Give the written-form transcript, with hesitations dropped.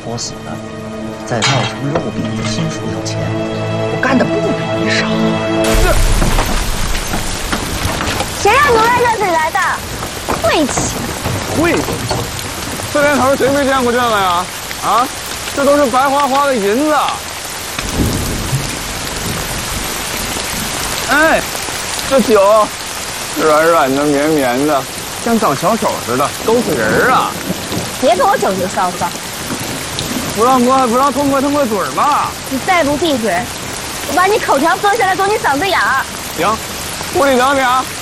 作死的，在闹腾肉饼的亲属有钱，我干的不比你少。 谁让奴才这里来的？晦气！ 晦气！这年头谁没见过这个呀？啊，这都是白花花的银子。哎，这酒软软的、绵绵的，像长小手似的，勾死人啊！ 别跟我酒酒骚骚！ 不让喝，还不让痛快嘴嘛！ 你再不闭嘴，我把你口条割下来，堵你嗓子眼儿！ 行，屋里等你啊。